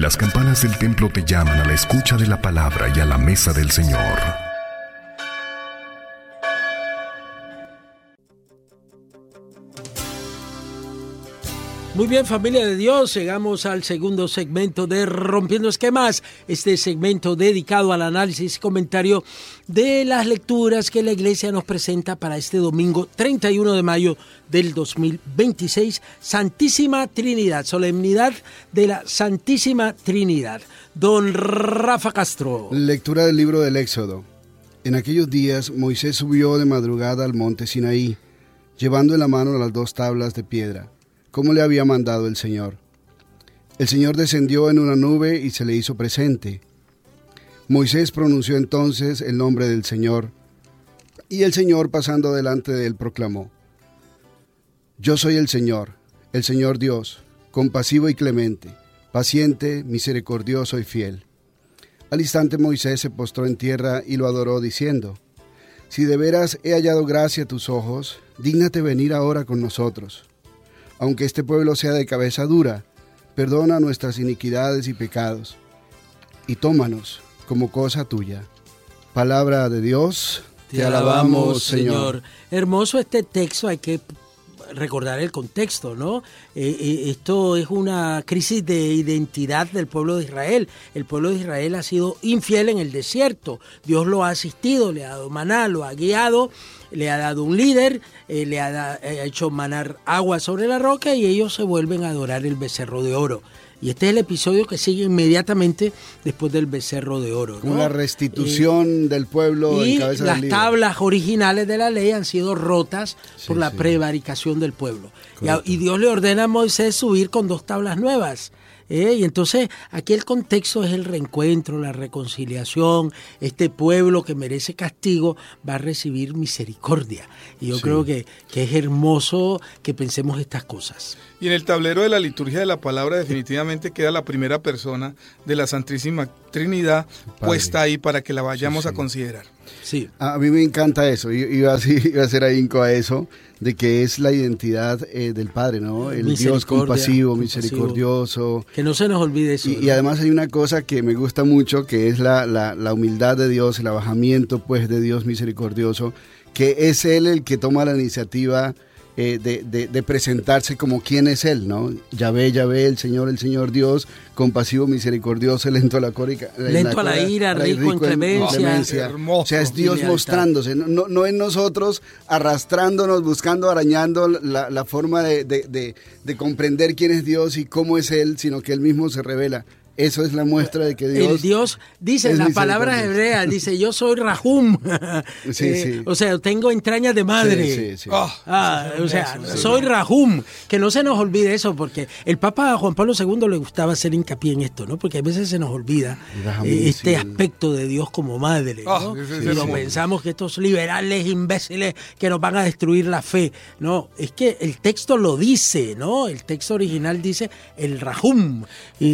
Las campanas del templo te llaman a la escucha de la palabra y a la mesa del Señor. Muy bien, familia de Dios, llegamos al segundo segmento de Rompiendo Esquemas, este segmento dedicado al análisis y comentario de las lecturas que la Iglesia nos presenta para este domingo 31 de mayo del 2026, Santísima Trinidad, solemnidad de la Santísima Trinidad. Don Rafa Castro. Lectura del libro del Éxodo. En aquellos días Moisés subió de madrugada al monte Sinaí, llevando en la mano las 2 tablas de piedra, como le había mandado el Señor. El Señor descendió en una nube y se le hizo presente. Moisés pronunció entonces el nombre del Señor, y el Señor, pasando delante de él, proclamó: Yo soy el Señor Dios, compasivo y clemente, paciente, misericordioso y fiel. Al instante Moisés se postró en tierra y lo adoró, diciendo: Si de veras he hallado gracia a tus ojos, dígnate venir ahora con nosotros. Aunque este pueblo sea de cabeza dura, perdona nuestras iniquidades y pecados, y tómanos como cosa tuya. Palabra de Dios, te alabamos, Señor. Hermoso este texto, hay que recordar el contexto, ¿no? Esto es una crisis de identidad del pueblo de Israel. El pueblo de Israel ha sido infiel en el desierto. Dios lo ha asistido, le ha dado maná, lo ha guiado, le ha dado un líder, le ha hecho manar agua sobre la roca y ellos se vuelven a adorar el becerro de oro. Y este es el episodio que sigue inmediatamente después del becerro de oro, ¿no? Con la restitución del pueblo en cabeza del líder. Y las tablas originales de la ley han sido rotas por la prevaricación del pueblo. Y Dios le ordena a Moisés subir con 2 tablas nuevas. Y entonces aquí el contexto es el reencuentro, la reconciliación. Este pueblo que merece castigo va a recibir misericordia. Y yo creo que es hermoso que pensemos estas cosas. Y en el tablero de la liturgia de la palabra definitivamente queda la primera persona de la Santísima Trinidad puesta ahí para que la vayamos a considerar. Sí. A mí me encanta eso, iba a hacer ahínco a eso, de que es la identidad del Padre, ¿no? El Dios compasivo, misericordioso. Que no se nos olvide eso. Y además hay una cosa que me gusta mucho, que es la humildad de Dios, el abajamiento pues de Dios misericordioso, que es Él el que toma la iniciativa de presentarse como quién es Él, ¿no? Yahvé, el Señor Dios, compasivo, misericordioso, lento a la ira, rico en clemencia. Hermoso. O sea, es Dios mostrándose, no en nosotros arrastrándonos, buscando, arañando la forma de comprender quién es Dios y cómo es Él, sino que Él mismo se revela. Eso es la muestra de que Dios... El Dios, dice en las palabras hebreas, dice, yo soy Rahum. O sea, tengo entrañas de madre. Soy Rahum. Que no se nos olvide eso, porque el Papa Juan Pablo II le gustaba hacer hincapié en esto, ¿no? Porque a veces se nos olvida este aspecto de Dios como madre, ¿no? Pensamos que estos liberales imbéciles que nos van a destruir la fe. No, es que el texto lo dice, ¿no? El texto original dice el Rahum.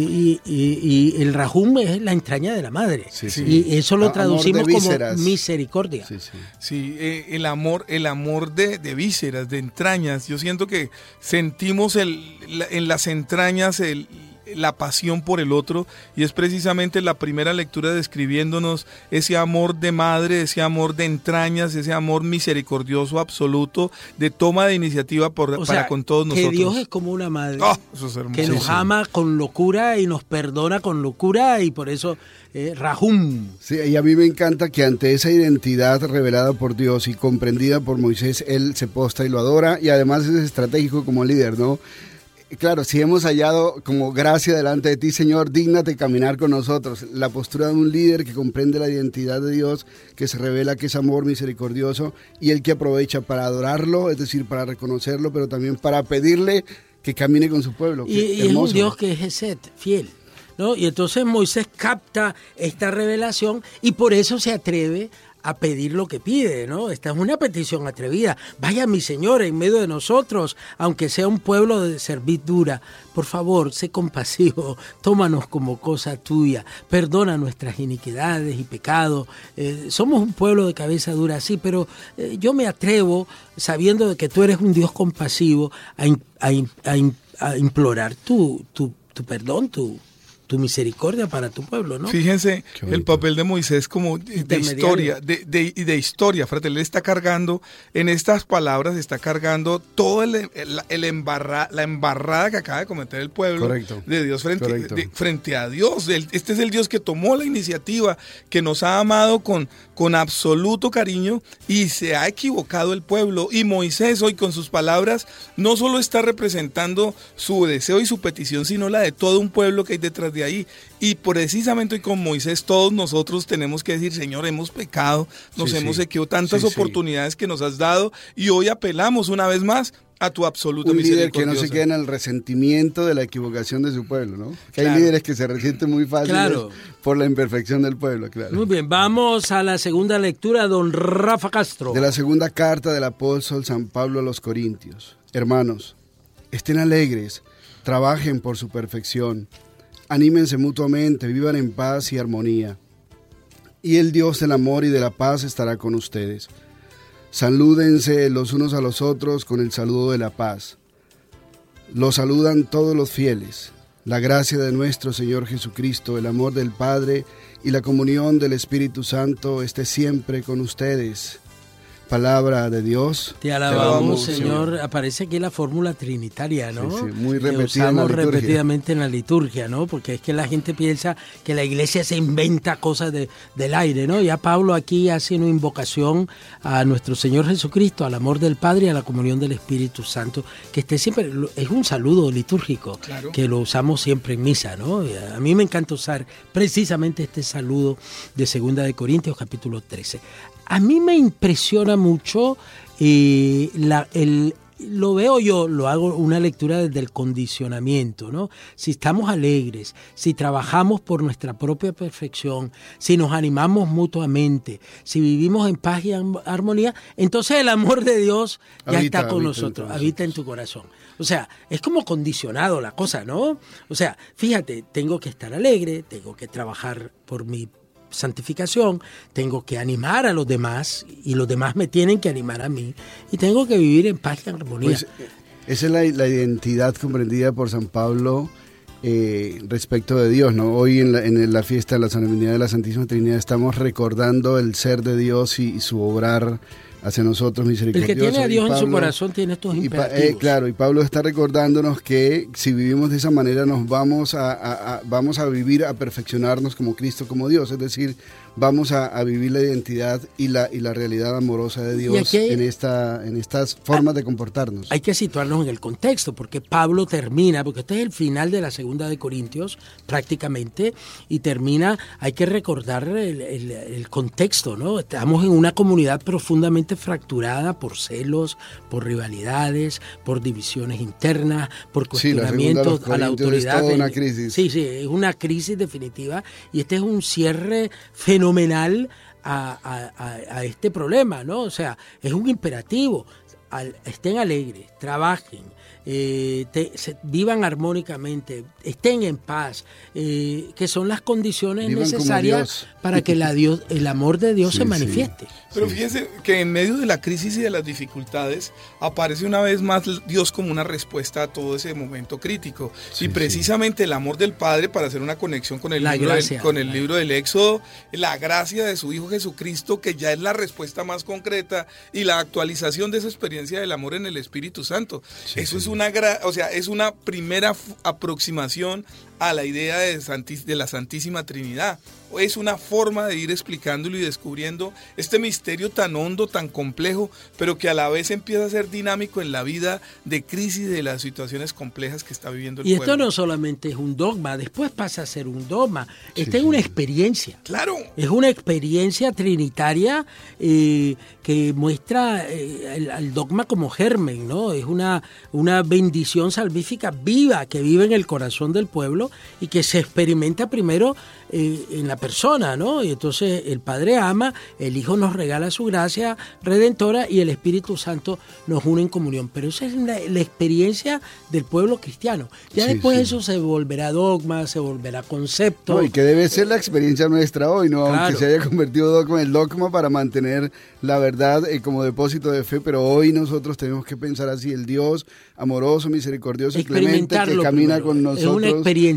Y el Rahum es la entraña de la madre. Y eso lo traducimos como misericordia. El amor de vísceras, de entrañas. Yo siento que sentimos en las entrañas la pasión por el otro, y es precisamente la primera lectura describiéndonos ese amor de madre, ese amor de entrañas, ese amor misericordioso absoluto, de toma de iniciativa para con todos nosotros. Que Dios es como una madre, eso es hermoso, que nos ama con locura y nos perdona con locura, y por eso Rahum. Sí, y a mí me encanta que ante esa identidad revelada por Dios y comprendida por Moisés, él se postra y lo adora, y además es estratégico como líder, ¿no? Claro, si hemos hallado como gracia delante de ti, Señor, dígnate caminar con nosotros. La postura de un líder que comprende la identidad de Dios, que se revela que es amor misericordioso, y el que aprovecha para adorarlo, es decir, para reconocerlo, pero también para pedirle que camine con su pueblo. Y es un Dios que es Hesed, fiel, ¿no? Y entonces Moisés capta esta revelación y por eso se atreve a pedir lo que pide, ¿no? Esta es una petición atrevida. Vaya mi Señor en medio de nosotros, aunque sea un pueblo de servidura. Por favor, sé compasivo, tómanos como cosa tuya, perdona nuestras iniquidades y pecados. Somos un pueblo de cabeza dura, sí, pero yo me atrevo, sabiendo de que tú eres un Dios compasivo, a implorar tu perdón, tu tu misericordia para tu pueblo, ¿no? Fíjense el papel de Moisés como de historia, frate. Él está cargando, en estas palabras está cargando toda la embarrada que acaba de cometer el pueblo de Dios frente a Dios. Este es el Dios que tomó la iniciativa, que nos ha amado con absoluto cariño, y se ha equivocado el pueblo. Y Moisés hoy con sus palabras no solo está representando su deseo y su petición, sino la de todo un pueblo que hay detrás de ahí. Y precisamente hoy con Moisés todos nosotros tenemos que decir: Señor, hemos pecado, nos hemos equivocado, tantas oportunidades que nos has dado, y hoy apelamos una vez más a tu absoluta misericordia. Un líder que no se quede en el resentimiento de la equivocación de su pueblo, ¿no? Que hay líderes que se resienten muy fácil por la imperfección del pueblo, claro. Muy bien, vamos a la segunda lectura, don Rafa Castro. De la segunda carta del apóstol San Pablo a los Corintios. Hermanos, estén alegres, trabajen por su perfección, anímense mutuamente, vivan en paz y armonía. Y el Dios del amor y de la paz estará con ustedes. Salúdense los unos a los otros con el saludo de la paz. Los saludan todos los fieles. La gracia de nuestro Señor Jesucristo, el amor del Padre y la comunión del Espíritu Santo esté siempre con ustedes. Palabra de Dios. Te alabamos, Señor. Aparece aquí la fórmula trinitaria, ¿no? Sí, muy repetida que usamos repetidamente en la liturgia, ¿no? Porque es que la gente piensa que la iglesia se inventa cosas del aire, ¿no? Ya Pablo aquí hace una invocación a nuestro Señor Jesucristo, al amor del Padre y a la comunión del Espíritu Santo, que esté siempre, es un saludo litúrgico, que lo usamos siempre en misa, ¿no? A mí me encanta usar precisamente este saludo de 2 de Corintios, capítulo 13. A mí me impresiona mucho, lo veo yo, lo hago una lectura desde el condicionamiento, ¿no? Si estamos alegres, si trabajamos por nuestra propia perfección, si nos animamos mutuamente, si vivimos en paz y armonía, entonces el amor de Dios ya está con nosotros, habita en tu corazón. O sea, es como condicionado la cosa, ¿no? O sea, fíjate, tengo que estar alegre, tengo que trabajar por mi santificación, tengo que animar a los demás y los demás me tienen que animar a mí, y tengo que vivir en paz y armonía. Pues, esa es la identidad comprendida por San Pablo respecto de Dios, ¿no? Hoy en la fiesta de la solemnidad de la Santísima Trinidad estamos recordando el ser de Dios y su obrar hacia nosotros misericordioso. El que tiene a Dios en su corazón tiene estos imperativos. Claro, y Pablo está recordándonos que si vivimos de esa manera nos vamos a vivir, a perfeccionarnos como Cristo, como Dios, es decir, vamos a vivir la identidad y la realidad amorosa de Dios en estas formas de comportarnos. Hay que situarnos en el contexto, porque Pablo termina, porque este es el final de la 2 de Corintios prácticamente, y termina, hay que recordar el contexto, ¿no? Estamos en una comunidad profundamente fracturada por celos, por rivalidades, por divisiones internas, por cuestionamientos a la autoridad. Es toda una crisis. Sí, es una crisis definitiva, y este es un cierre fenomenal a este problema, ¿no? O sea, es un imperativo. Estén alegres, trabajen, vivan armónicamente, estén en paz, que son las condiciones vivan necesarias para que el amor de Dios se manifieste. Pero fíjense que en medio de la crisis y de las dificultades aparece una vez más Dios como una respuesta a todo ese momento crítico. Y precisamente el amor del Padre, para hacer una conexión con el libro del Éxodo, la gracia de su Hijo Jesucristo, que ya es la respuesta más concreta, y la actualización de esa experiencia del amor en el Espíritu Santo. Eso es una primera aproximación a la idea de la Santísima Trinidad. Es una forma de ir explicándolo y descubriendo este misterio tan hondo, tan complejo, pero que a la vez empieza a ser dinámico en la vida de crisis, de las situaciones complejas que está viviendo el pueblo. Y esto no solamente es un dogma, después pasa a ser un dogma. Esta es una experiencia. Claro. Es una experiencia trinitaria que muestra al dogma como germen, ¿no? Es una bendición salvífica viva que vive en el corazón del pueblo y que se experimenta primero en la persona, ¿no? Y entonces el Padre ama, el Hijo nos regala su gracia redentora y el Espíritu Santo nos une en comunión. Pero esa es la experiencia del pueblo cristiano. Ya después eso se volverá dogma, se volverá concepto. No, y que debe ser la experiencia nuestra hoy, ¿no? Claro. Aunque se haya convertido dogma en el dogma para mantener la verdad como depósito de fe, pero hoy nosotros tenemos que pensar así: el Dios amoroso, misericordioso y clemente que camina con nosotros. Es una experiencia.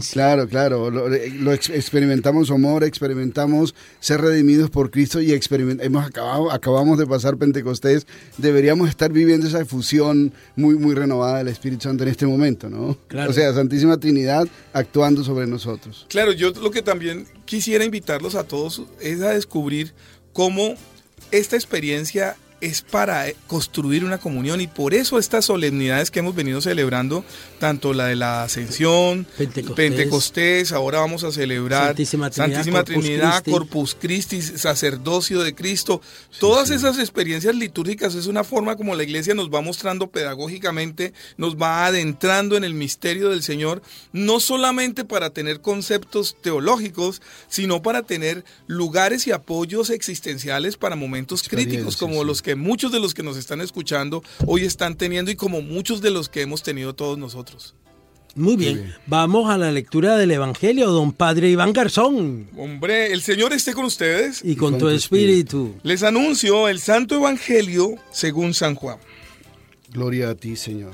experiencia. Claro, lo experimentamos amor, experimentamos ser redimidos por Cristo y acabamos de pasar Pentecostés. Deberíamos estar viviendo esa efusión muy, muy renovada del Espíritu Santo en este momento, ¿no? Claro. O sea, Santísima Trinidad actuando sobre nosotros. Claro, yo lo que también quisiera invitarlos a todos es a descubrir cómo esta experiencia es para construir una comunión, y por eso estas solemnidades que hemos venido celebrando, tanto la de la Ascensión, Pentecostés, ahora vamos a celebrar Santísima Trinidad, Corpus Christi, sacerdocio de Cristo, todas esas experiencias litúrgicas es una forma como la Iglesia nos va mostrando pedagógicamente, nos va adentrando en el misterio del Señor, no solamente para tener conceptos teológicos, sino para tener lugares y apoyos existenciales para momentos críticos como los que muchos de los que nos están escuchando hoy están teniendo y como muchos de los que hemos tenido todos nosotros. Muy bien. Vamos a la lectura del Evangelio, don Padre Iván Garzón. Hombre, el Señor esté con ustedes. Y con tu espíritu. Les anuncio el Santo Evangelio según San Juan. Gloria a ti, Señor.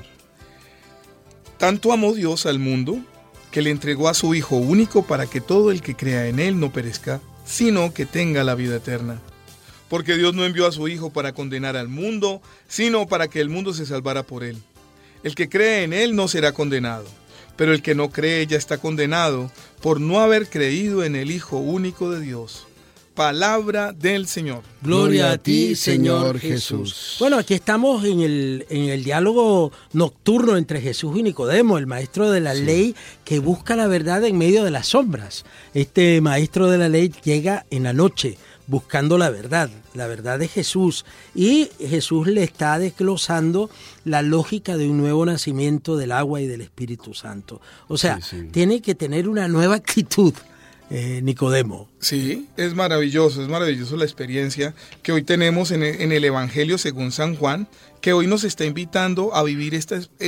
Tanto amó Dios al mundo que le entregó a su Hijo único para que todo el que crea en Él no perezca, sino que tenga la vida eterna. Porque Dios no envió a su Hijo para condenar al mundo, sino para que el mundo se salvara por Él. El que cree en Él no será condenado, pero el que no cree ya está condenado por no haber creído en el Hijo único de Dios. Palabra del Señor. Gloria a ti, Señor Jesús. Bueno, aquí estamos en el diálogo nocturno entre Jesús y Nicodemo, el maestro de la ley que busca la verdad en medio de las sombras. Este maestro de la ley llega en la noche buscando la verdad de Jesús, y Jesús le está desglosando la lógica de un nuevo nacimiento del agua y del Espíritu Santo. O sea, tiene que tener una nueva actitud, Nicodemo. Sí, es maravilloso la experiencia que hoy tenemos en el Evangelio según San Juan, que hoy nos está invitando a vivir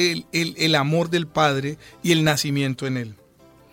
el amor del Padre y el nacimiento en Él.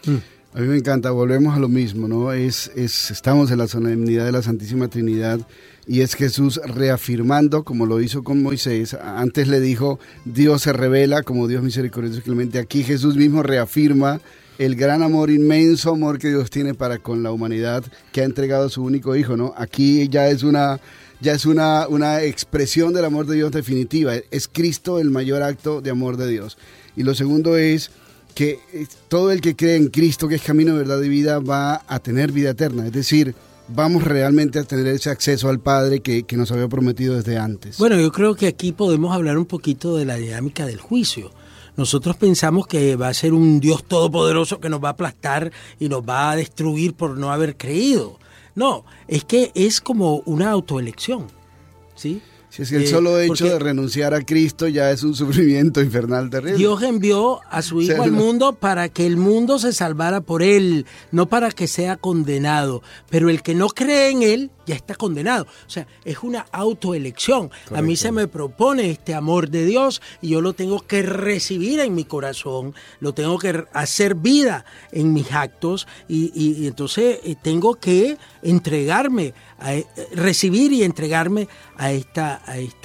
A mí me encanta, volvemos a lo mismo, ¿no? Estamos en la solemnidad de la Santísima Trinidad y es Jesús reafirmando, como lo hizo con Moisés. Antes le dijo, Dios se revela como Dios misericordioso y clemente. Aquí Jesús mismo reafirma el gran amor, inmenso amor que Dios tiene para con la humanidad, que ha entregado a su único Hijo, ¿no? Aquí ya es una expresión del amor de Dios definitiva. Es Cristo el mayor acto de amor de Dios. Y lo segundo es que todo el que cree en Cristo, que es camino, verdad y vida, va a tener vida eterna. Es decir, vamos realmente a tener ese acceso al Padre que nos había prometido desde antes. Bueno, yo creo que aquí podemos hablar un poquito de la dinámica del juicio. Nosotros pensamos que va a ser un Dios todopoderoso que nos va a aplastar y nos va a destruir por no haber creído. No, es que es como una autoelección, ¿sí? Si es que el solo hecho de renunciar a Cristo ya es un sufrimiento infernal terrible. Dios envió a su Hijo al mundo para que el mundo se salvara por Él, no para que sea condenado. Pero el que no cree en Él ya está condenado. O sea, es una autoelección. Correcto. A mí se me propone este amor de Dios y yo lo tengo que recibir en mi corazón, lo tengo que hacer vida en mis actos y entonces tengo que entregarme, recibir y entregarme a esta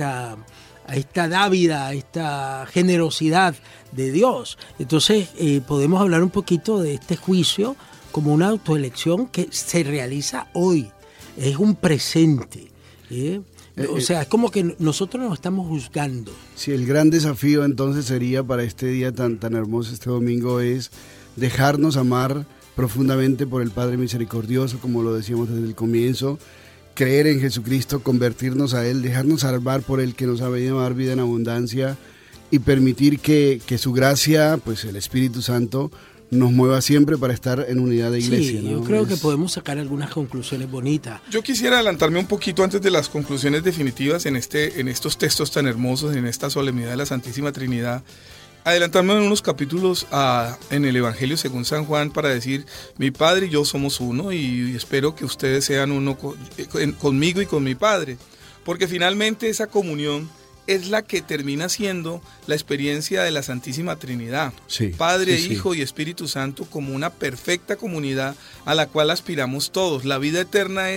dávida, a esta generosidad de Dios. Entonces podemos hablar un poquito de este juicio como una autoelección que se realiza hoy. Es un presente. O sea, es como que nosotros nos estamos juzgando. Sí, el gran desafío entonces sería para este día tan hermoso, este domingo, es dejarnos amar profundamente por el Padre misericordioso, como lo decíamos desde el comienzo, creer en Jesucristo, convertirnos a Él, dejarnos salvar por Él que nos ha venido a dar vida en abundancia y permitir que su gracia, pues el Espíritu Santo, nos mueva siempre para estar en unidad de iglesia. Sí, ¿no? Yo creo que podemos sacar algunas conclusiones bonitas. Yo quisiera adelantarme un poquito antes de las conclusiones definitivas en estos textos tan hermosos, en esta solemnidad de la Santísima Trinidad. Adelantarme en unos capítulos en el Evangelio según San Juan para decir, mi Padre y yo somos uno y espero que ustedes sean uno conmigo y con mi Padre. Porque finalmente esa comunión es la que termina siendo la experiencia de la Santísima Trinidad, Padre, Hijo y Espíritu Santo como una perfecta comunidad a la cual aspiramos todos. La vida eterna es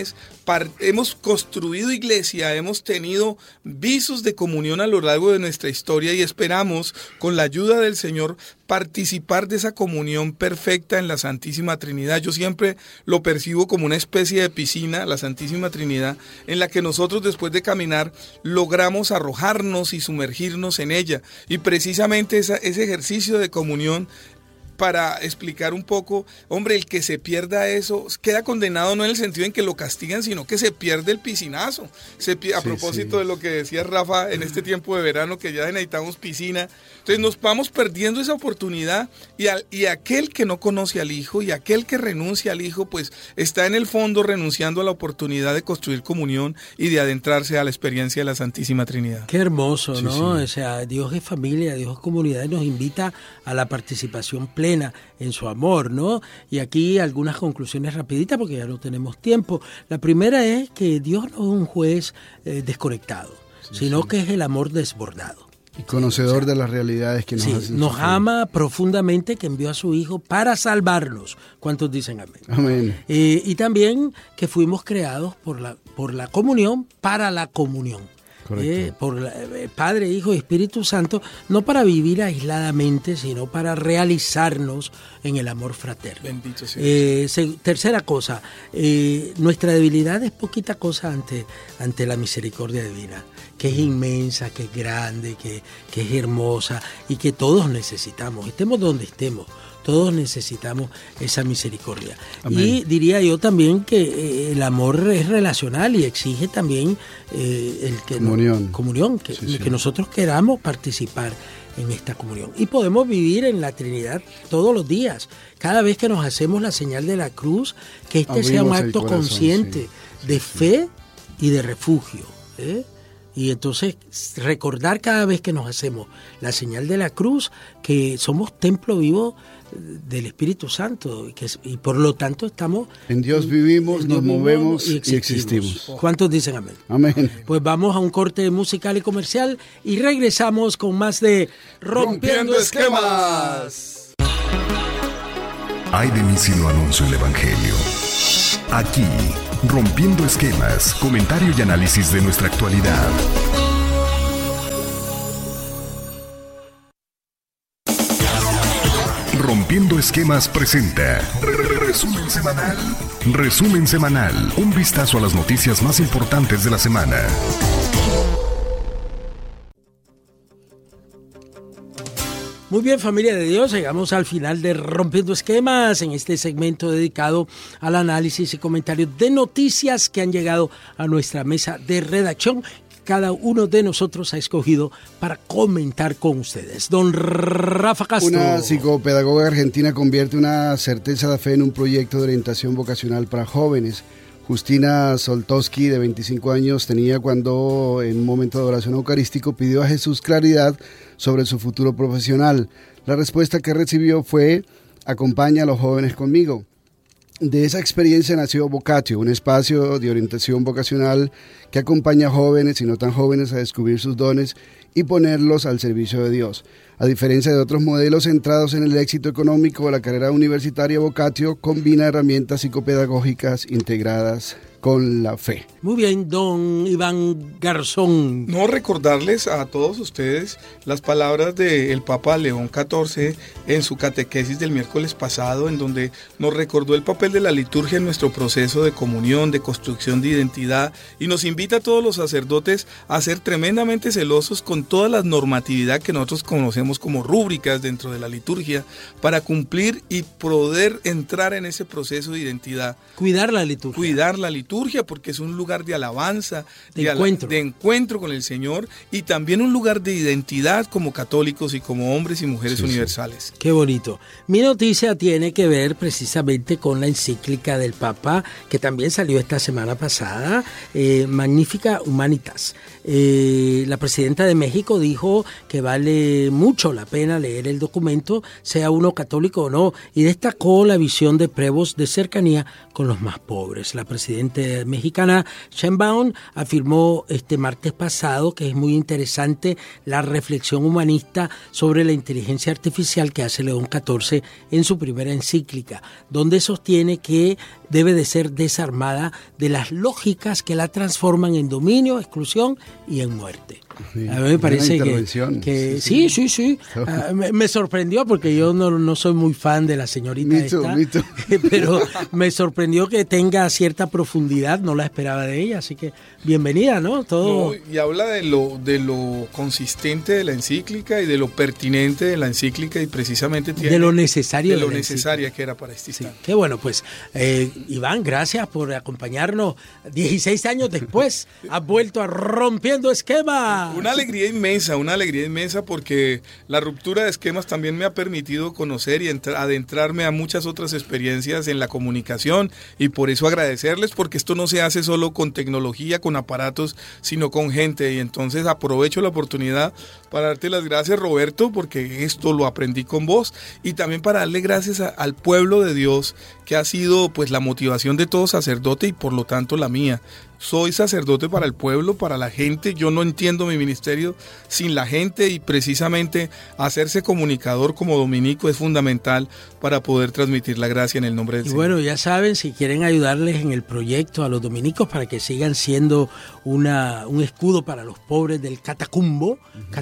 hemos construido iglesia, hemos tenido visos de comunión a lo largo de nuestra historia y esperamos, con la ayuda del Señor, participar de esa comunión perfecta en la Santísima Trinidad. Yo siempre lo percibo como una especie de piscina, la Santísima Trinidad, en la que nosotros, después de caminar, logramos arrojarnos y sumergirnos en ella. Y precisamente ese ejercicio de comunión, para explicar un poco, hombre, el que se pierda eso queda condenado no en el sentido en que lo castigan, sino que se pierde el piscinazo. A propósito de lo que decía Rafa en este tiempo de verano, que ya necesitamos piscina. Entonces nos vamos perdiendo esa oportunidad y aquel que no conoce al Hijo y aquel que renuncia al Hijo, pues está en el fondo renunciando a la oportunidad de construir comunión y de adentrarse a la experiencia de la Santísima Trinidad. Qué hermoso, ¿no? O sea, Dios es familia, Dios es comunidad y nos invita a la participación plena en su amor, ¿no? Y aquí algunas conclusiones rapiditas porque ya no tenemos tiempo. La primera es que Dios no es un juez desconectado, sino que es el amor desbordado. Y conocedor de las realidades que nos hacen nos sufrir. ama profundamente, que envió a su Hijo para salvarnos. ¿Cuántos dicen amén? Amén. Y también que fuimos creados por la comunión, para la comunión. Por Padre, Hijo y Espíritu Santo, no para vivir aisladamente, sino para realizarnos en el amor fraterno. Bendito sea. Tercera cosa, nuestra debilidad es poquita cosa ante la misericordia divina, que es inmensa, que es grande, que es hermosa y que todos necesitamos, estemos donde estemos. Todos necesitamos esa misericordia. Amén. Y diría yo también que el amor es relacional y exige también comunión, que nosotros queramos participar en esta comunión. Y podemos vivir en la Trinidad todos los días. Cada vez que nos hacemos la señal de la cruz, que abrimos sea un acto consciente de fe y de refugio. Y entonces recordar cada vez que nos hacemos la señal de la cruz que somos templo vivo del Espíritu Santo y por lo tanto estamos en Dios vivimos, nos movemos y existimos. ¿Cuántos dicen amén? Amén. Pues vamos a un corte musical y comercial y regresamos con más de Rompiendo Esquemas. Ay de mí si no anuncio el Evangelio. Aquí, Rompiendo Esquemas, comentario y análisis de nuestra actualidad. Rompiendo Esquemas presenta Resumen Semanal. Resumen Semanal, un vistazo a las noticias más importantes de la semana. Muy bien, familia de Dios, llegamos al final de Rompiendo Esquemas, en este segmento dedicado al análisis y comentarios de noticias que han llegado a nuestra mesa de redacción. Cada uno de nosotros ha escogido para comentar con ustedes. Don Rafa Castro. Una psicopedagoga argentina convierte una certeza de fe en un proyecto de orientación vocacional para jóvenes. Justina Soltowski, de 25 años, tenía cuando en un momento de oración eucarístico pidió a Jesús claridad sobre su futuro profesional. La respuesta que recibió fue: acompaña a los jóvenes conmigo. De esa experiencia nació Vocatio, un espacio de orientación vocacional que acompaña a jóvenes y no tan jóvenes a descubrir sus dones y ponerlos al servicio de Dios. A diferencia de otros modelos centrados en el éxito económico, la carrera universitaria Vocatio combina herramientas psicopedagógicas integradas con la fe. Muy bien, don Iván Garzón. No, recordarles a todos ustedes las palabras del Papa León XIV en su catequesis del miércoles pasado, en donde nos recordó el papel de la liturgia en nuestro proceso de comunión, de construcción de identidad, y nos invita a todos los sacerdotes a ser tremendamente celosos con toda la normatividad que nosotros conocemos como rúbricas dentro de la liturgia, para cumplir y poder entrar en ese proceso de identidad. Cuidar la liturgia. Cuidar la liturgia, porque es un lugar de alabanza, de encuentro con el Señor, y también un lugar de identidad como católicos y como hombres y mujeres universales. Qué bonito. Mi noticia tiene que ver precisamente con la encíclica del Papa, que también salió esta semana pasada, Magnificat Humanitas. la presidenta de México dijo que vale mucho la pena leer el documento, sea uno católico o no, y destacó la visión de Prevost de cercanía con los más pobres. La presidenta mexicana Sheinbaum afirmó este martes pasado que es muy interesante la reflexión humanista sobre la inteligencia artificial que hace León XIV en su primera encíclica, donde sostiene que debe de ser desarmada de las lógicas que la transforman en dominio, exclusión y en muerte. Sí, a mí me parece que sí. Me sorprendió porque yo no soy muy fan de la señorita esta, pero me sorprendió que tenga cierta profundidad, no la esperaba de ella, así que bienvenida, ¿no? Todo. No, y habla de lo consistente de la encíclica y de lo pertinente de la encíclica y precisamente tiene de lo necesario de lo necesaria que era para este instante. Sí, qué bueno, pues Iván, gracias por acompañarnos 16 años después, has vuelto a Rompiendo Esquemas. Una alegría inmensa porque la ruptura de esquemas también me ha permitido conocer y adentrarme a muchas otras experiencias en la comunicación, y por eso agradecerles, porque esto no se hace solo con tecnología, con aparatos, sino con gente, y entonces aprovecho la oportunidad para darte las gracias, Roberto, porque esto lo aprendí con vos, y también para darle gracias al pueblo de Dios, que ha sido pues la motivación de todo sacerdote y por lo tanto la mía. Soy sacerdote para el pueblo, para la gente. Yo no entiendo mi ministerio sin la gente, y precisamente hacerse comunicador como dominico es fundamental para poder transmitir la gracia en el nombre del Señor. Bueno, ya saben, si quieren ayudarles en el proyecto a los dominicos para que sigan siendo un escudo para los pobres del Catatumbo,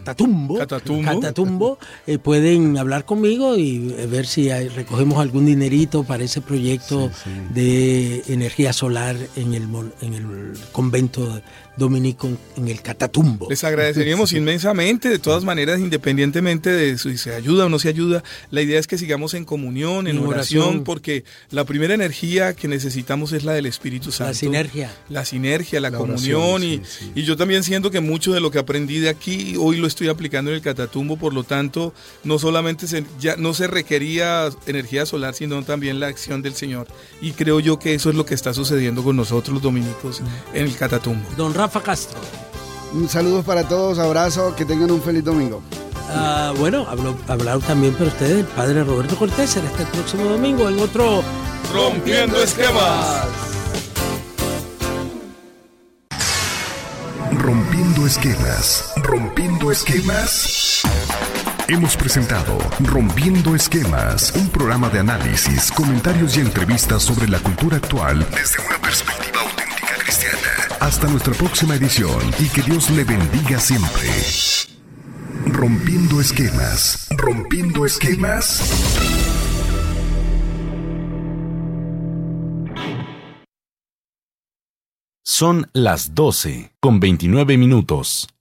pueden hablar conmigo y ver si recogemos algún dinerito para ese proyecto de energía solar en el convento dominico en el Catatumbo. Les agradeceríamos inmensamente, de todas maneras, independientemente de si se ayuda o no se ayuda, la idea es que sigamos en comunión, en oración, porque la primera energía que necesitamos es la del Espíritu Santo. La sinergia, la comunión, oración, y yo también siento que mucho de lo que aprendí de aquí, hoy lo estoy aplicando en el Catatumbo, por lo tanto, no solamente no se requería energía solar, sino también la acción del Señor, y creo yo que eso es lo que está sucediendo con nosotros los dominicos en el Catatumbo. Don Rafa Castro. Saludos para todos, abrazo, que tengan un feliz domingo. Bueno, hablar también para ustedes el padre Roberto Cortés. Será este próximo domingo en otro Rompiendo Esquemas. Rompiendo Esquemas. Hemos presentado Rompiendo Esquemas, un programa de análisis, comentarios y entrevistas sobre la cultura actual desde una perspectiva auténtica cristiana. Hasta nuestra próxima edición, y que Dios le bendiga siempre. Rompiendo Esquemas. Son las 12:29.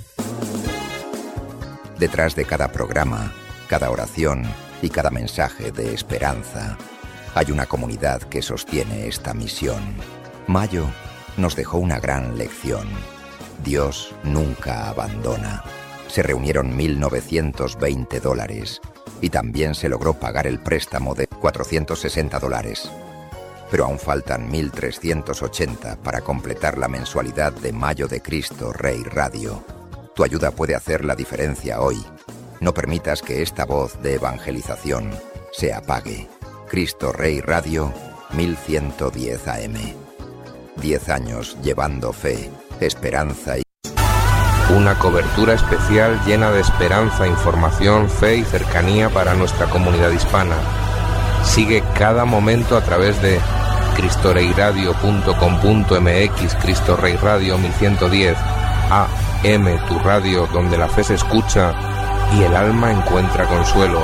Detrás de cada programa, cada oración y cada mensaje de esperanza, hay una comunidad que sostiene esta misión. Mayo nos dejó una gran lección. Dios nunca abandona. Se reunieron $1,920 y también se logró pagar el préstamo de $460. Pero aún faltan 1.380 para completar la mensualidad de Mayo de Cristo Rey Radio. Tu ayuda puede hacer la diferencia hoy. No permitas que esta voz de evangelización se apague. Cristo Rey Radio, 1110 AM. 10 años llevando fe, esperanza y... Una cobertura especial llena de esperanza, información, fe y cercanía para nuestra comunidad hispana. Sigue cada momento a través de cristoreiradio.com.mx, Cristo Rey Radio 1110 AM, tu radio donde la fe se escucha y el alma encuentra consuelo.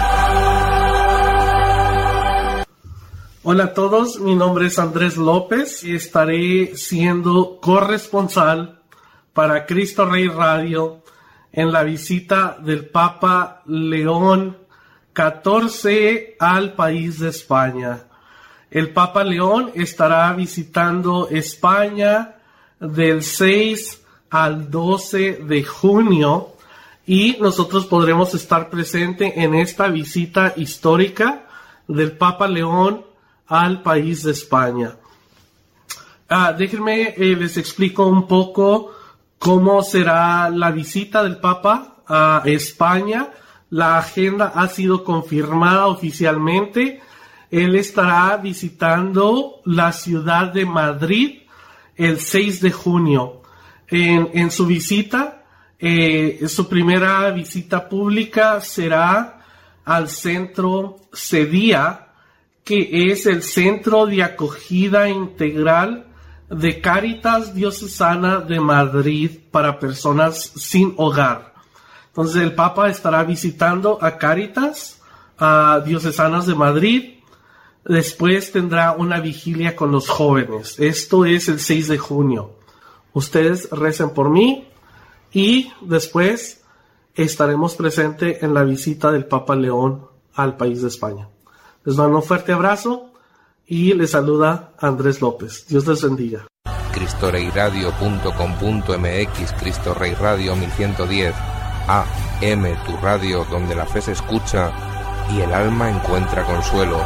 Hola a todos, mi nombre es Andrés López y estaré siendo corresponsal para Cristo Rey Radio en la visita del Papa León XIV al país de España. El Papa León estará visitando España del 6 al 12 de junio y nosotros podremos estar presentes en esta visita histórica del Papa León al país de España. Déjenme les explico un poco cómo será la visita del Papa a España. La agenda ha sido confirmada oficialmente. Él estará visitando la ciudad de Madrid el 6 de junio. En su visita, su primera visita pública será al centro CEDIA, que es el Centro de Acogida Integral de Cáritas Diocesana de Madrid para personas sin hogar. Entonces el Papa estará visitando a Cáritas Diocesanas de Madrid. Después tendrá una vigilia con los jóvenes. Esto es el 6 de junio. Ustedes recen por mí y después estaremos presentes en la visita del Papa León al país de España. Les mando un fuerte abrazo y les saluda Andrés López. Dios les bendiga. cristoreiradio.com.mx, Cristo Rey Radio 1110 AM, tu radio donde la fe se escucha y el alma encuentra consuelo.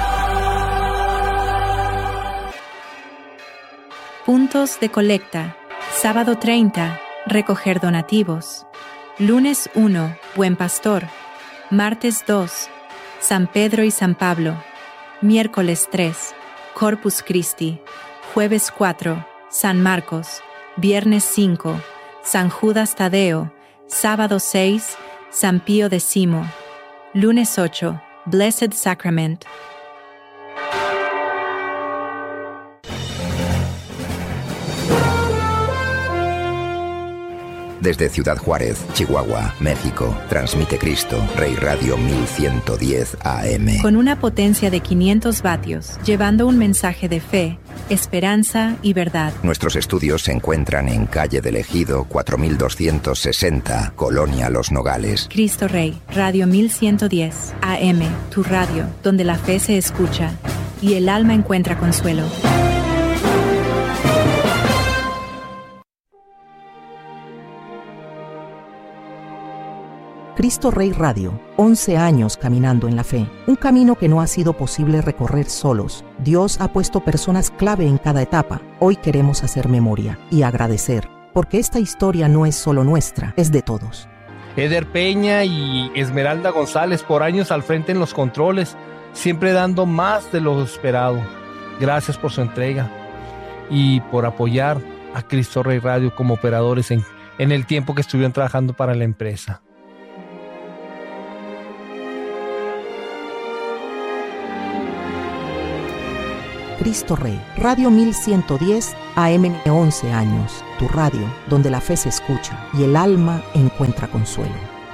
Puntos de colecta. Sábado 30, recoger donativos. Lunes 1, Buen Pastor. Martes 2, San Pedro y San Pablo. Miércoles 3, Corpus Christi. Jueves 4, San Marcos. Viernes 5, San Judas Tadeo. Sábado 6, San Pío X. Lunes 8, Blessed Sacrament. Desde Ciudad Juárez, Chihuahua, México, transmite Cristo Rey Radio 1110 AM. Con una potencia de 500 vatios, llevando un mensaje de fe, esperanza y verdad. Nuestros estudios se encuentran en calle del Ejido 4260, Colonia Los Nogales. Cristo Rey, Radio 1110 AM, tu radio, donde la fe se escucha y el alma encuentra consuelo. Cristo Rey Radio, 11 años caminando en la fe. Un camino que no ha sido posible recorrer solos. Dios ha puesto personas clave en cada etapa. Hoy queremos hacer memoria y agradecer, porque esta historia no es solo nuestra, es de todos. Eder Peña y Esmeralda González por años al frente en los controles, siempre dando más de lo esperado. Gracias por su entrega y por apoyar a Cristo Rey Radio como operadores en el tiempo que estuvieron trabajando para la empresa. Cristo Rey, Radio 1110 AM, 11 años, tu radio, donde la fe se escucha y el alma encuentra consuelo.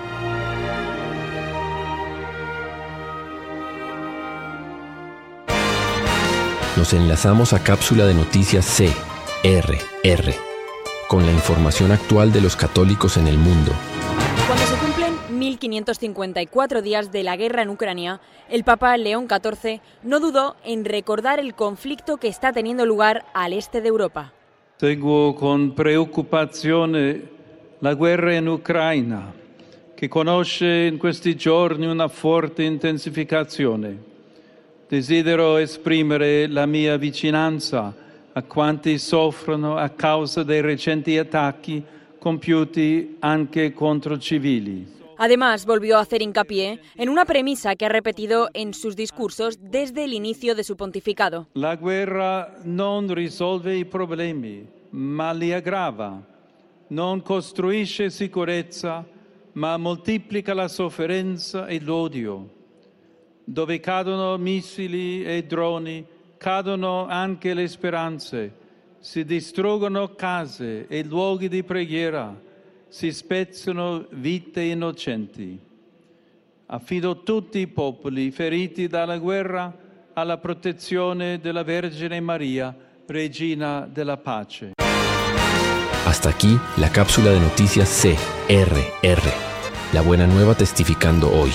Nos enlazamos a cápsula de noticias CRR, con la información actual de los católicos en el mundo. Cuando se cumplen 1554 días de la guerra en Ucrania, el Papa León XIV no dudó en recordar el conflicto que está teniendo lugar al este de Europa. Seguo con preoccupazione la guerra in Ucraina, che conosce in questi giorni una forte intensificazione. Desidero esprimere la mia vicinanza a quanti soffrono a causa dei recenti attacchi compiuti anche contro civili. Además, volvió a hacer hincapié en una premisa que ha repetido en sus discursos desde el inicio de su pontificado. La guerra non risolve i problemi, ma li aggrava. Non costruisce sicurezza, ma moltiplica la sofferenza e l'odio. Dove cadono missili e droni, cadono anche le speranze. Si distruggono case e luoghi di preghiera. Si spezzano vite innocenti. Affido tutti i popoli feriti dalla guerra alla protezione della Vergine María, Regina della Pace. Hasta aquí la cápsula de noticias CRR. La buena nueva testificando hoy.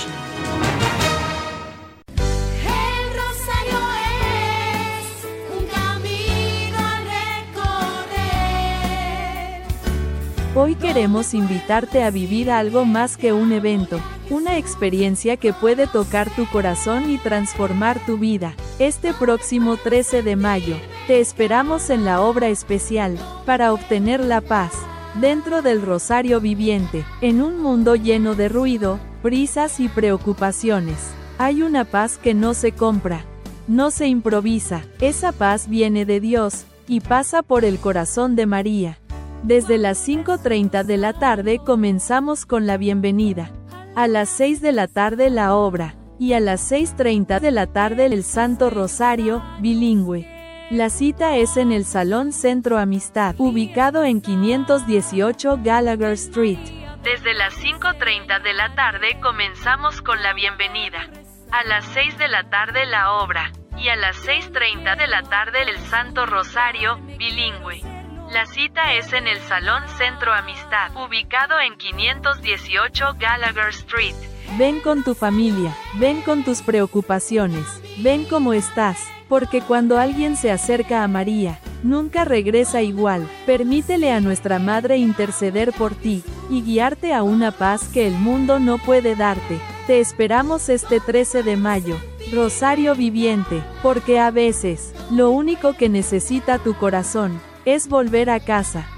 Hoy queremos invitarte a vivir algo más que un evento, una experiencia que puede tocar tu corazón y transformar tu vida. Este próximo 13 de mayo, te esperamos en la obra especial, para obtener la paz, Dentro del Rosario Viviente, en un mundo lleno de ruido, prisas y preocupaciones, hay una paz que no se compra, no se improvisa. Esa paz viene de Dios y pasa por el corazón de María. Desde las 5:30 de la tarde comenzamos con la bienvenida. A las 6 de la tarde la obra, y a las 6:30 de la tarde el Santo Rosario, bilingüe. La cita es en el Salón Centro Amistad, ubicado en 518 Gallagher Street. Desde las 5:30 de la tarde comenzamos con la bienvenida. A las 6 de la tarde la obra, y a las 6:30 de la tarde el Santo Rosario, bilingüe. La cita es en el Salón Centro Amistad, ubicado en 518 Gallagher Street. Ven con tu familia, ven con tus preocupaciones, ven cómo estás, porque cuando alguien se acerca a María, nunca regresa igual. Permítele a nuestra Madre interceder por ti, y guiarte a una paz que el mundo no puede darte. Te esperamos este 13 de mayo, Rosario Viviente, porque a veces, lo único que necesita tu corazón, es volver a casa.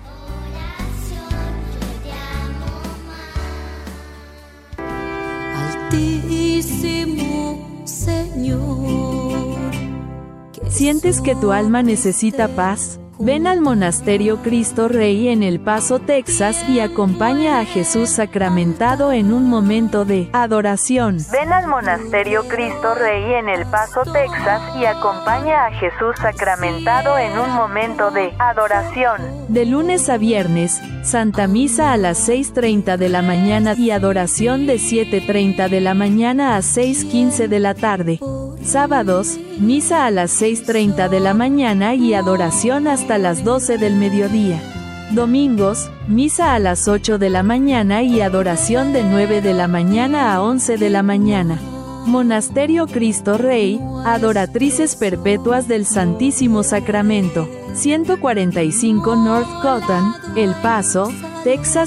Altísimo Señor. ¿Sientes que tu alma necesita paz? Ven al Monasterio Cristo Rey en El Paso, Texas, y acompaña a Jesús sacramentado en un momento de adoración. Ven al Monasterio Cristo Rey en El Paso, Texas, y acompaña a Jesús sacramentado en un momento de adoración. De lunes a viernes, Santa Misa a las 6:30 de la mañana y adoración de 7:30 de la mañana a 6:15 de la tarde. Sábados, misa a las 6:30 de la mañana y adoración hasta las 12 del mediodía. Domingos, misa a las 8 de la mañana y adoración de 9 de la mañana a 11 de la mañana. Monasterio Cristo Rey, Adoratrices Perpetuas del Santísimo Sacramento, 145 North Cotton, El Paso, Texas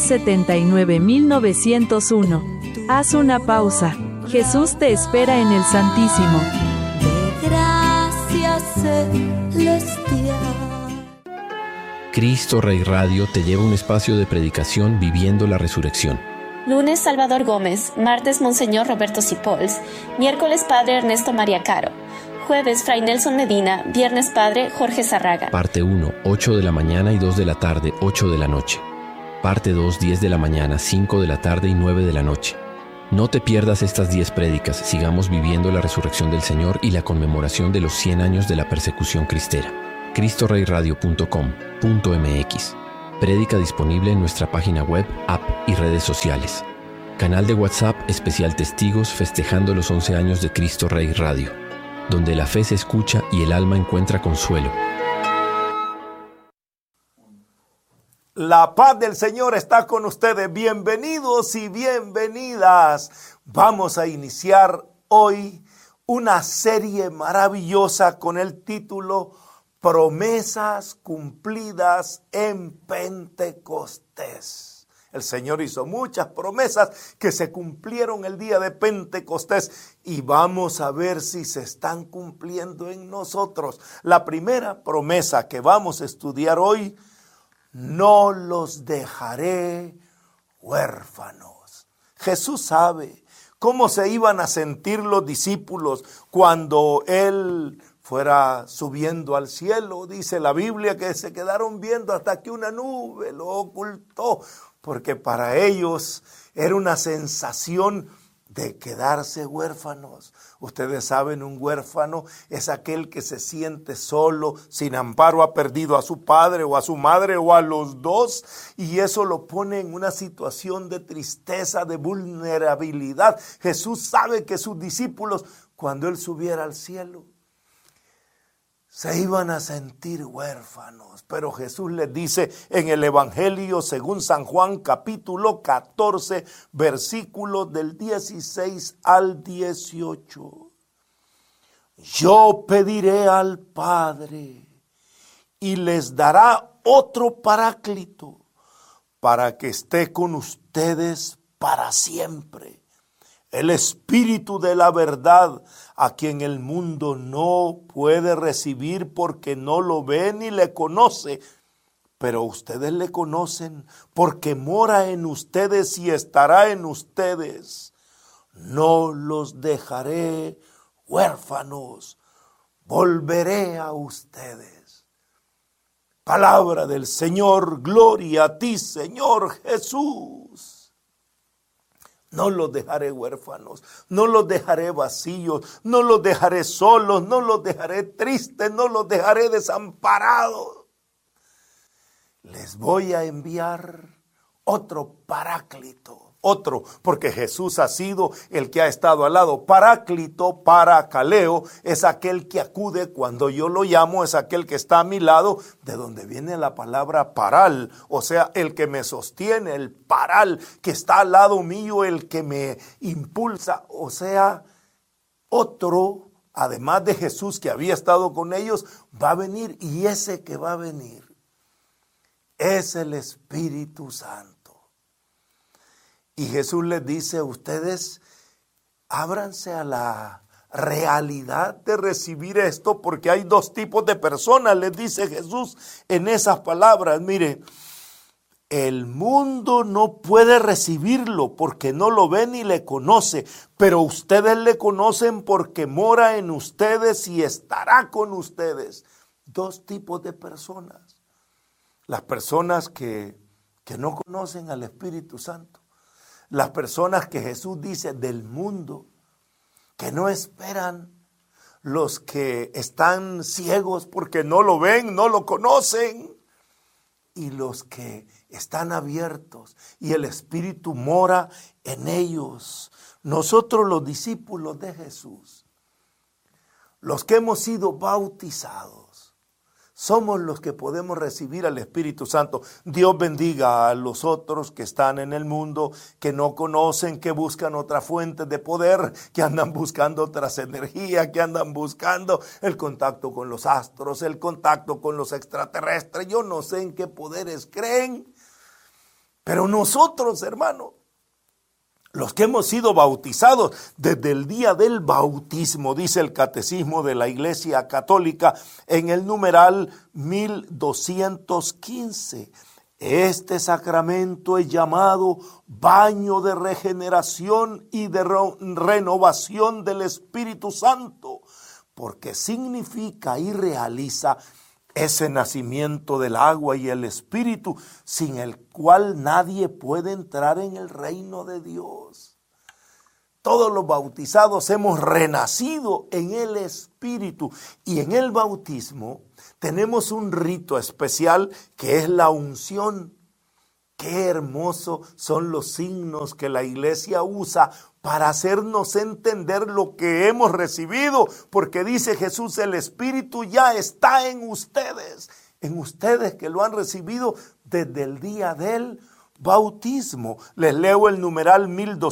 79901. Haz una pausa. Jesús te espera en el Santísimo. Gracias celestial. Cristo Rey Radio te lleva a un espacio de predicación viviendo la resurrección. Lunes, Salvador Gómez. Martes, Monseñor Roberto Sipols. Miércoles, Padre Ernesto María Caro. Jueves, Fray Nelson Medina. Viernes, Padre Jorge Zarraga. Parte 1, 8 de la mañana y 2 de la tarde, 8 de la noche. Parte 2, 10 de la mañana, 5 de la tarde y 9 de la noche. No te pierdas estas 10 prédicas. Sigamos viviendo la resurrección del Señor y la conmemoración de los 100 años de la persecución cristera. CristoReyRadio.com.mx. Prédica disponible en nuestra página web, app y redes sociales. Canal de WhatsApp especial Testigos festejando los 11 años de Cristo Rey Radio, donde la fe se escucha y el alma encuentra consuelo. La paz del Señor está con ustedes. Bienvenidos y bienvenidas. Vamos a iniciar hoy una serie maravillosa con el título Promesas cumplidas en Pentecostés. El Señor hizo muchas promesas que se cumplieron el día de Pentecostés y vamos a ver si se están cumpliendo en nosotros. La primera promesa que vamos a estudiar hoy: no los dejaré huérfanos. Jesús sabe cómo se iban a sentir los discípulos cuando Él fuera subiendo al cielo. Dice la Biblia que se quedaron viendo hasta que una nube lo ocultó, porque para ellos era una sensación de quedarse huérfanos. Ustedes saben, un huérfano es aquel que se siente solo, sin amparo, ha perdido a su padre o a su madre o a los dos, y eso lo pone en una situación de tristeza, de vulnerabilidad. Jesús sabe que sus discípulos, cuando Él subiera al cielo, se iban a sentir huérfanos, pero Jesús les dice en el Evangelio según San Juan, capítulo 14, versículos del 16 al 18. Yo pediré al Padre y les dará otro Paráclito para que esté con ustedes para siempre. El Espíritu de la verdad, a quien el mundo no puede recibir porque no lo ve ni le conoce, pero ustedes le conocen porque mora en ustedes y estará en ustedes. No los dejaré huérfanos, volveré a ustedes. Palabra del Señor, gloria a ti, Señor Jesús. No los dejaré huérfanos, no los dejaré vacíos, no los dejaré solos, no los dejaré tristes, no los dejaré desamparados. Les voy a enviar otro paráclito. Otro, porque Jesús ha sido el que ha estado al lado. Paráclito, paracaleo, es aquel que acude cuando yo lo llamo, es aquel que está a mi lado, de donde viene la palabra paral, o sea, el que me sostiene, el paral, que está al lado mío, el que me impulsa, o sea, otro, además de Jesús que había estado con ellos, va a venir, y ese que va a venir es el Espíritu Santo. Y Jesús les dice a ustedes, ábranse a la realidad de recibir esto, porque hay dos tipos de personas, les dice Jesús en esas palabras. Mire, el mundo no puede recibirlo porque no lo ve ni le conoce, pero ustedes le conocen porque mora en ustedes y estará con ustedes. Dos tipos de personas. Las personas que no conocen al Espíritu Santo. Las personas que Jesús dice del mundo, que no esperan, los que están ciegos porque no lo ven, no lo conocen, y los que están abiertos y el Espíritu mora en ellos. Nosotros los discípulos de Jesús, los que hemos sido bautizados, somos los que podemos recibir al Espíritu Santo. Dios bendiga a los otros que están en el mundo, que no conocen, que buscan otras fuentes de poder, que andan buscando otras energías, que andan buscando el contacto con los astros, el contacto con los extraterrestres. Yo no sé en qué poderes creen, pero nosotros, hermano, los que hemos sido bautizados desde el día del bautismo, dice el Catecismo de la Iglesia Católica en el numeral 1215. Este sacramento es llamado baño de regeneración y de renovación del Espíritu Santo, porque significa y realiza ese nacimiento del agua y el Espíritu, sin el cual nadie puede entrar en el reino de Dios. Todos los bautizados hemos renacido en el Espíritu, y en el bautismo tenemos un rito especial que es la unción. Qué hermoso son los signos que la iglesia usa para hacernos entender lo que hemos recibido, porque dice Jesús, el Espíritu ya está en ustedes que lo han recibido desde el día del bautismo. Les leo el numeral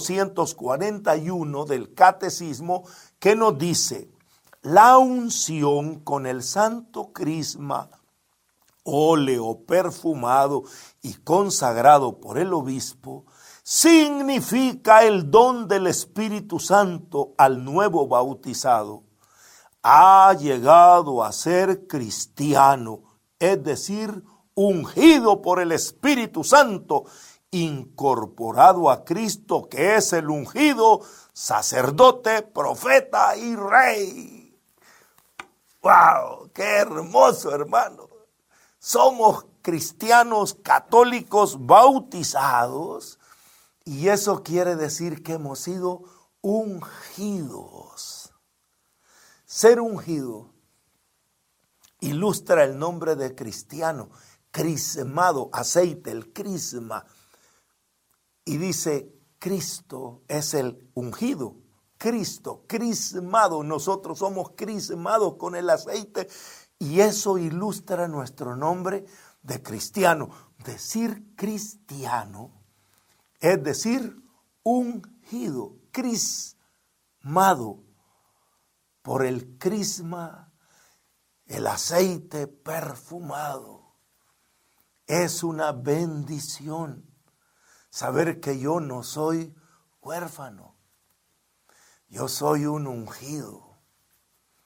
1241 del Catecismo, que nos dice: la unción con el santo crisma, óleo perfumado y consagrado por el obispo, significa el don del Espíritu Santo al nuevo bautizado. Ha llegado a ser cristiano, es decir, ungido por el Espíritu Santo, incorporado a Cristo, que es el ungido, sacerdote, profeta y rey. ¡Wow! ¡Qué hermoso, hermano! Somos cristianos católicos bautizados, y eso quiere decir que hemos sido ungidos. Ser ungido ilustra el nombre de cristiano, crismado, aceite, el crisma. Y dice, Cristo es el ungido, Cristo, crismado. Nosotros somos crismados con el aceite, y eso ilustra nuestro nombre de cristiano. Decir cristiano es decir ungido, crismado por el crisma, el aceite perfumado. Es una bendición saber que yo no soy huérfano, yo soy un ungido.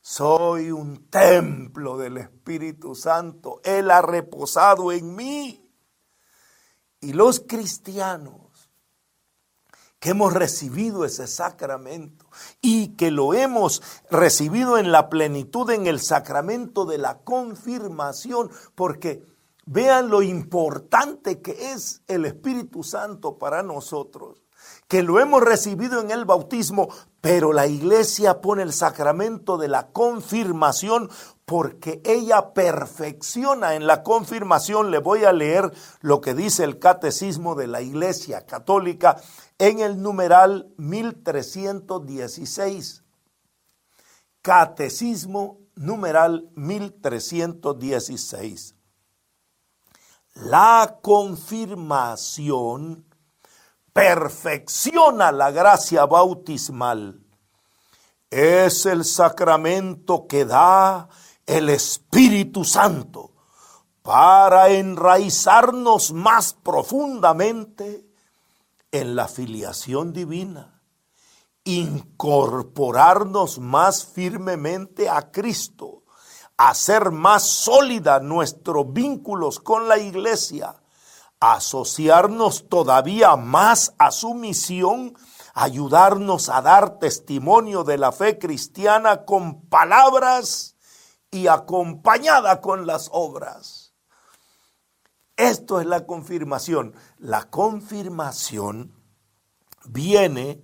Soy un templo del Espíritu Santo. Él ha reposado en mí. Y los cristianos que hemos recibido ese sacramento y que lo hemos recibido en la plenitud en el sacramento de la confirmación, porque vean lo importante que es el Espíritu Santo para nosotros, que lo hemos recibido en el bautismo, pero la iglesia pone el sacramento de la confirmación porque ella perfecciona en la confirmación. Le voy a leer lo que dice el Catecismo de la Iglesia Católica en el numeral 1316. Catecismo numeral 1316. La confirmación perfecciona la gracia bautismal. Es el sacramento que da el Espíritu Santo para enraizarnos más profundamente en la filiación divina, incorporarnos más firmemente a Cristo, hacer más sólida nuestros vínculos con la iglesia, asociarnos todavía más a su misión, ayudarnos a dar testimonio de la fe cristiana con palabras y acompañada con las obras. Esto es la confirmación. La confirmación viene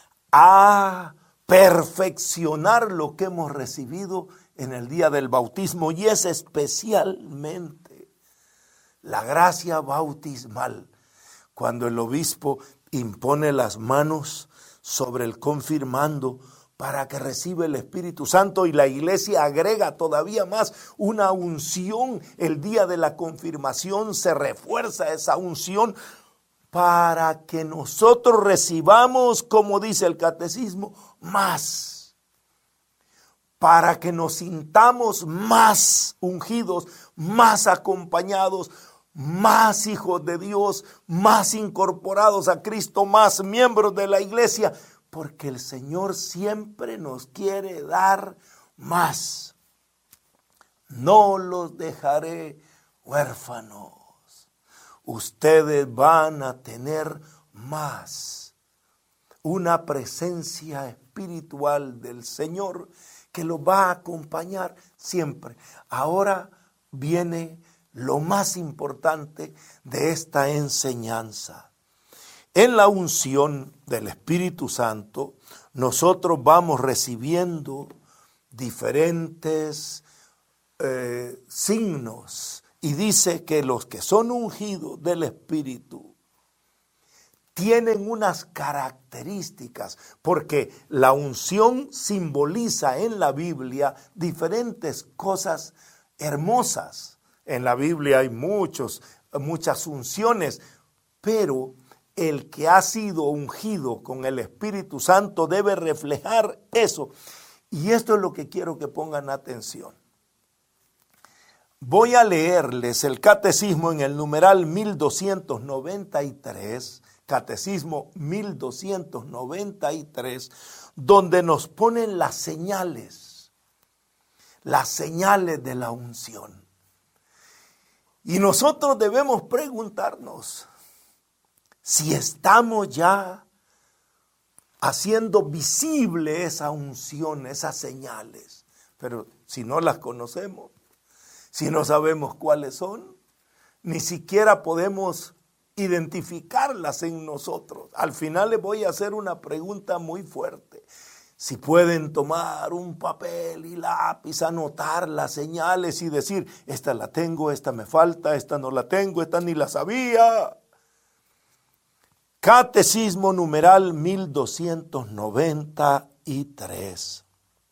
a perfeccionar lo que hemos recibido en el día del bautismo, y es especialmente la gracia bautismal, cuando el obispo impone las manos sobre el confirmando para que reciba el Espíritu Santo, y la iglesia agrega todavía más una unción. El día de la confirmación se refuerza esa unción para que nosotros recibamos, como dice el catecismo, más, para que nos sintamos más ungidos, más acompañados, más hijos de Dios, más incorporados a Cristo, más miembros de la iglesia, porque el Señor siempre nos quiere dar más. No los dejaré huérfanos. Ustedes van a tener más. Una presencia espiritual del Señor que los va a acompañar siempre. Ahora viene lo más importante de esta enseñanza. En la unción del Espíritu Santo, nosotros vamos recibiendo diferentes signos, y dice que los que son ungidos del Espíritu tienen unas características, porque la unción simboliza en la Biblia diferentes cosas hermosas. En la Biblia hay muchas unciones, pero el que ha sido ungido con el Espíritu Santo debe reflejar eso. Y esto es lo que quiero que pongan atención. Voy a leerles el catecismo en el numeral 1293, catecismo 1293, donde nos ponen las señales de la unción. Y nosotros debemos preguntarnos si estamos ya haciendo visible esa unción, esas señales. Pero si no las conocemos, si no sabemos cuáles son, ni siquiera podemos identificarlas en nosotros. Al final les voy a hacer una pregunta muy fuerte. Si pueden tomar un papel y lápiz, anotar las señales y decir, esta la tengo, esta me falta, esta no la tengo, esta ni la sabía. Catecismo numeral 1293.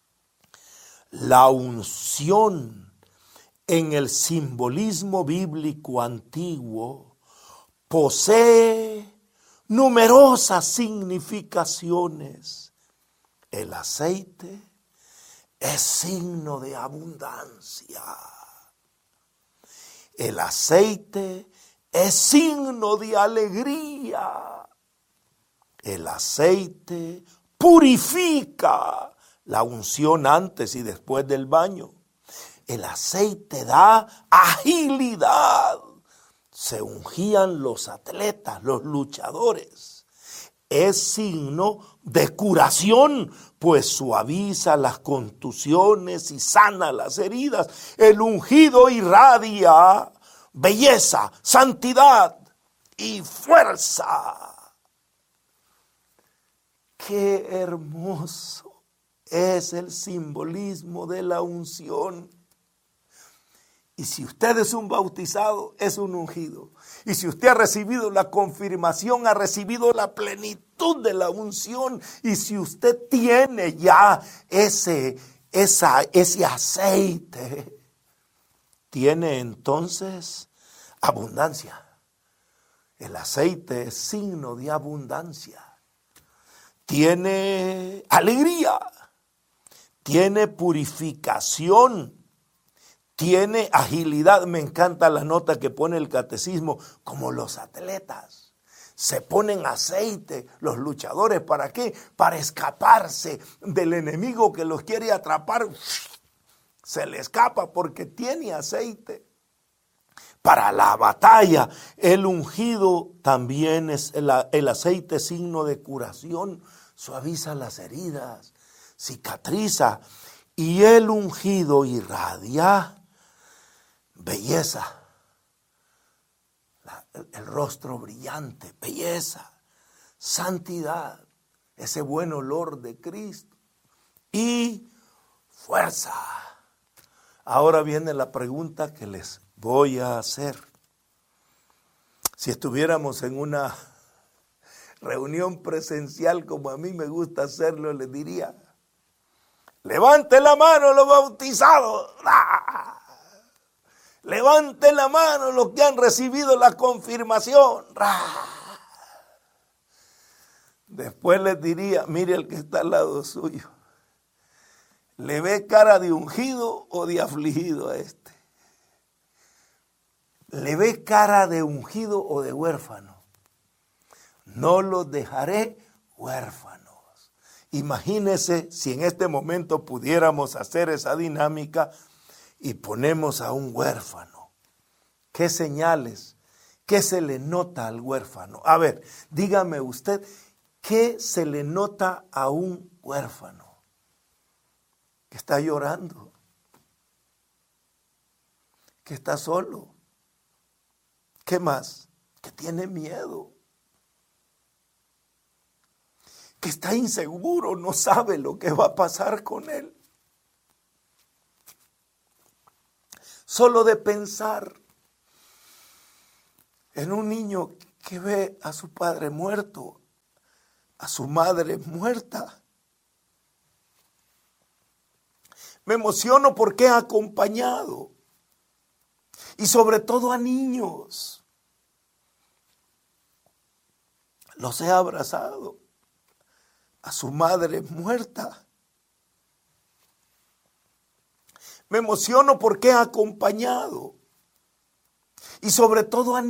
La unción en el simbolismo bíblico antiguo posee numerosas significaciones. El aceite es signo de abundancia. El aceite es signo de alegría. El aceite purifica la unción antes y después del baño. El aceite da agilidad. Se ungían los atletas, los luchadores. Es signo de curación, pues suaviza las contusiones y sana las heridas. El ungido irradia belleza, santidad y fuerza. Qué hermoso es el simbolismo de la unción. Y si usted es un bautizado, es un ungido. Y si usted ha recibido la confirmación, ha recibido la plenitud de la unción. Y si usted tiene ya ese aceite, tiene entonces abundancia. El aceite es signo de abundancia. Tiene alegría, tiene purificación, tiene agilidad. Me encanta la nota que pone el catecismo, como los atletas. Se ponen aceite los luchadores, ¿para qué? Para escaparse del enemigo que los quiere atrapar. Se le escapa porque tiene aceite. Para la batalla, el ungido también es el aceite, signo de curación, suaviza las heridas, cicatriza, y el ungido irradia belleza, el rostro brillante, belleza, santidad, ese buen olor de Cristo y fuerza. Ahora viene la pregunta que les voy a hacer. Si estuviéramos en una reunión presencial como a mí me gusta hacerlo, les diría: levante la mano los bautizados. ¡Ah! Levante la mano los que han recibido la confirmación. ¡Ah! Después les diría: mire el que está al lado suyo, ¿le ve cara de ungido o de afligido a este? ¿Le ve cara de ungido o de huérfano? No los dejaré huérfanos. Imagínese si en este momento pudiéramos hacer esa dinámica y ponemos a un huérfano. ¿Qué señales? ¿Qué se le nota al huérfano? A ver, dígame usted, ¿qué se le nota a un huérfano? Que está llorando, que está solo. ¿Qué más? Que tiene miedo, que está inseguro, no sabe lo que va a pasar con él. Solo de pensar en un niño que ve a su padre muerto, a su madre muerta, me emociono porque he acompañado, y sobre todo a niños. Los he abrazado, a su madre muerta. Me emociono porque he acompañado, y sobre todo a niños.